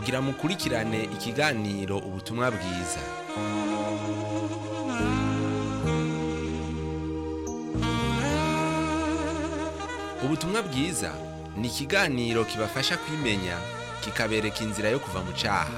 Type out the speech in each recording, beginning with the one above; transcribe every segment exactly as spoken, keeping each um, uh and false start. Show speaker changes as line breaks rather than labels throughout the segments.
kugira mukurikirane ikiganiro ubutumwa bwiza. Ubutumwa bwiza ni ikiganiro kibafasha kwimenya, kikabereka inzira yo kuva mu cyaha.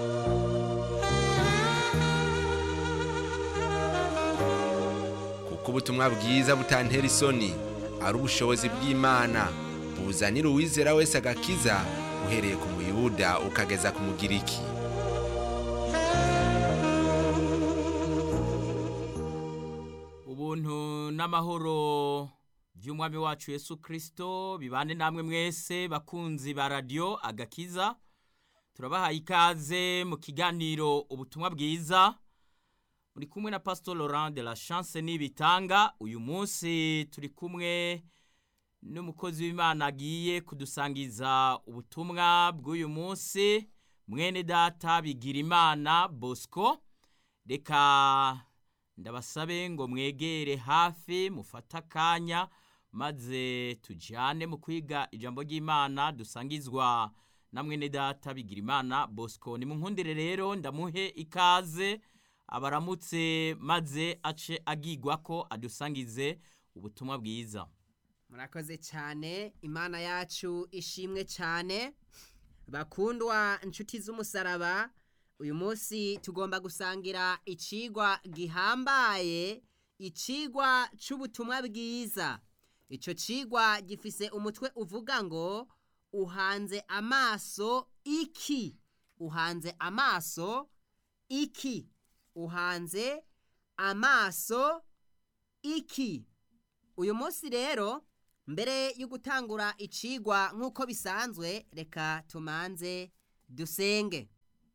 Kuko ubutumwa bwiza butantera isoni, ari ubushobozi bw'Imana, buzanira uwizera wese agakiza, uhereye ku Muyuda ukageza ku Mugiriki.
Ubuntu n'amahoro vy'umwami wacu Yesu Kristo bibane namwe mwese bakunzi ba radio Agakiza. Turabahaye ikaze mu kiganiro ubutumwa bwiza. Muri kumwe na Pastor Laurent de la Chance Nibitanga. Uyu munsi turi kumwe n'umukozi w'Imana agiye kudusangiza ubutumwa bw'uyu munsi, mwene data Bigirimana Bosco. Reka ndabasabe ngo mwegere hafi mufata kanya maze tujane mu kwiga ijambo ry'Imana dusangizwa na mwene data Bigirimana Bosco. Ni munkundire rero ndamuhe ikaze abaramutse maze ace agigwa ko adusangize ubutumwa bwiza.
Murakoze cyane, Imana yacu ishimwe cyane. Bakundwa inshuti z'umusaraba, uyu munsi tugomba gusangira icigwa gihambaye, icigwa c'ubutumwa bwiza. Ico cigwa gifise umutwe uvuga ngo uhanze amaso iki? Uhanze amaso iki? Uhanze amaso iki? Uyu munsi rero, mbere yo gutangura icigwa nk'uko bisanzwe, reka tumanze dusenge.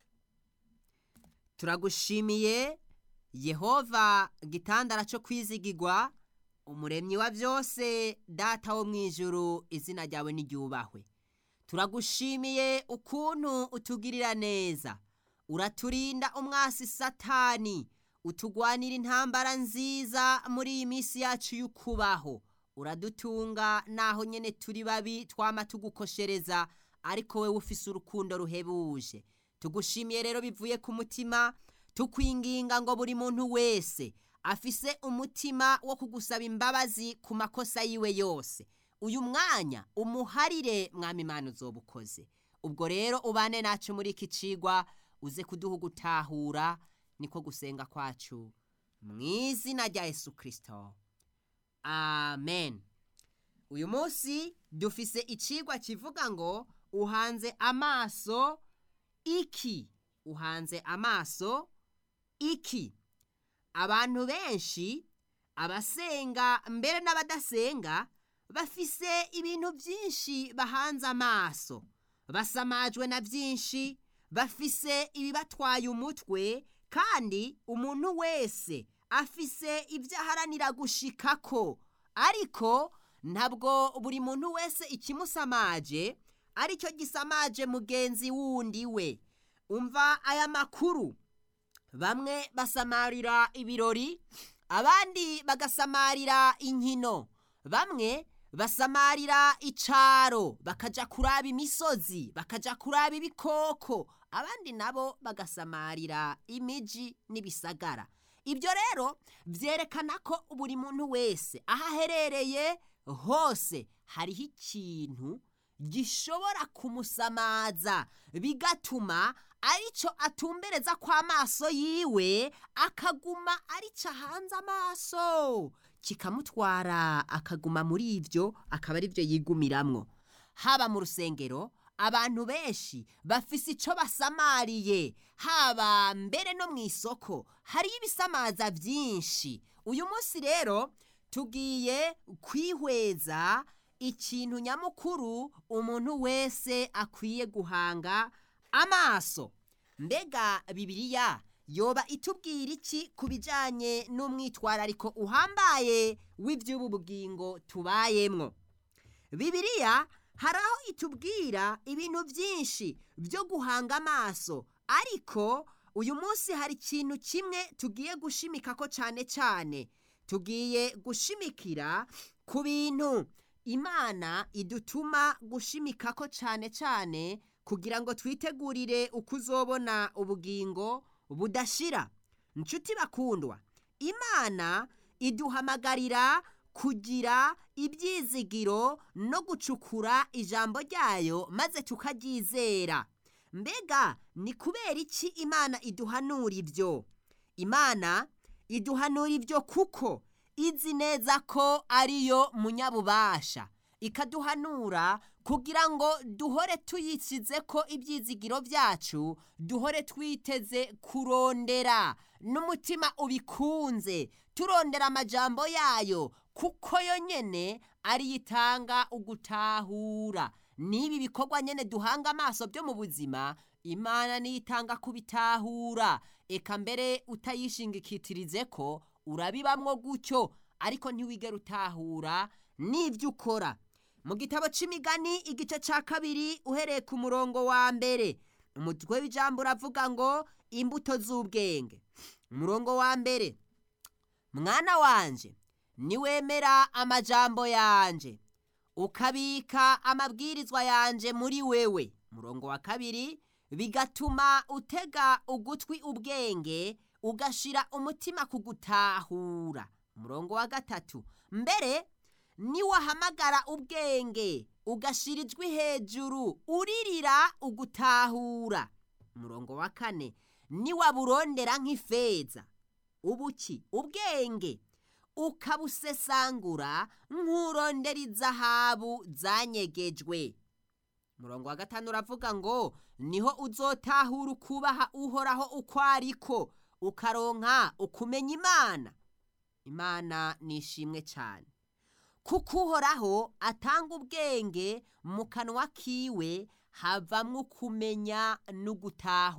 Turagushimiye Yehova, gitandara cyo kwizigirwa, umuremyi wa byose, data wo mwijuru, izina ryawe niryubahwe. Turagushimiye ukuntu utugirira neza, uraturinda umwasi Satani, utugwanira intambara nziza muri iyi minsi yacu y'ukubaho. Uradutunga naho nyene turi babi twama tugukoshereza, ariko wewe ufise urukundo ruhebuje. Tugushimiye rero bivuye ku mutima, tukwinginga ngo buri muntu wese afise umutima wo kugusaba imbabazi ku makosa yiwe yose, uyu mwanya umuharire, mwami Imana uzobukoze. Ubwo rero ubane nacu muri iki cigwa, uze kuduha gutahura, niko gusenga kwacu mu izina rya Yesu Kristo, amen. Uyu munsi dufise icigwa kivuga ngo uhanze amaso iki? Uhanze amaso iki? Abantu benshi, abasenga mbere n'abadasenga, bafise ibintu byinshi bahanze amaso, basamajwe na byinshi, bafise ibibatwaye umutwe, kandi umuntu wese afise ibyo aharanira gushikako, ariko ntabwo buri muntu wese ikimusamaje aricyo gisamaje mugenzi wundi we. Umva aya makuru: bamwe basamarira ibirori, abandi bagasamarira inkino, bamwe basamarira icaro bakaja kuraba imisozi, bakaja kuraba ibikoko, abandi nabo bagasamarira imiji n'ibisagara. Ibyo rero vyerekana ko buri muntu wese ahaherereye hose hariho ikintu gishobora kumusamaza, bigatuma arico atumbereza kwa maso yiwe, akaguma arico hanze amaso, kikamutwara akaguma muri ivyo, akaba ari byo yigumiramwo. Haba mu rusengero, abantu benshi bafise ico basamariye, haba mbere no mw'isoko hari ibisamaza byinshi. Uyu munsi rero tugiye kwihweza ikintu nyamukuru umuntu wese akwiye guhanga amaso. Mbega Bibiliya yoba itubwira iki kubijanye n'umwitwarariko uhambaye w'ivy'ubu bugingo tubayemwo? Bibiliya haraho itubwira ibintu byinshi byo guhanga amaso, ariko uyu munsi hari ikintu kimwe tugiye gushimika ko cyane cyane. Tugiye gushimikira ku bintu Imana idutuma gushimika ko cyane cyane kugira ngo twitegurire uko uzobona ubugingo budashira. Nshuti bakundwa, Imana iduhamagarira kugira ibyizigiro no gucukura ijambo ryayo maze tukaryizera. Mbega ni kubera iki Imana iduhanura ibyo? Imana iduhanura ibyo kuko izi neza ko ariyo munyabubasha, ikaduhanura kugira ngo duhore tuyisize ko ibyizigiro byacu, duhore twiteze kurondera n'umutima ubikunze, turondera amajambo yayo, kuko yo nyene ari yitanga ugutahura. Nibi bikorwa nyene duhanga amaso byo mu buzima, Imana niyitanga kubitahura. Eka mbere utayishingikitirize ko urabibamwo gutyo, ariko ntiwigera utahura n'ibyo ukora. Mu gitabo c'Imigani igice ca kabiri uhereye ku murongo wa mbere, umutwe w'ijambo uravuga ngo imbuto z'ubwenge. Umurongo wa mbere: mwana wanje, niwemera amajambo yanje, ukabika amabwirizwa yanje muri wewe. Umurongo wa kabiri: bigatuma utega ugutwi ubwenge, ugashira umutima kugutahura. Umurongo wa gatatu: mbere niwahamagara ubwenge, ugashira ijwi hejuru, uririra ugutahura. Umurongo wa kane: niwaburondera nk'ifeza, ubuki, ubwenge, ukabusesangura nk'urondera izahabu zanyegejwe. Umurongo wa gatanu uravuga ngo niho uzotahura ukubaha Uhoraho uko ariko, ukaronka ukumenya Imana. Imana nishimwe cyane, kuko Uhoraho atanga ubwenge, mu kanwa kiwe havamwo kumenya n'ugutahura.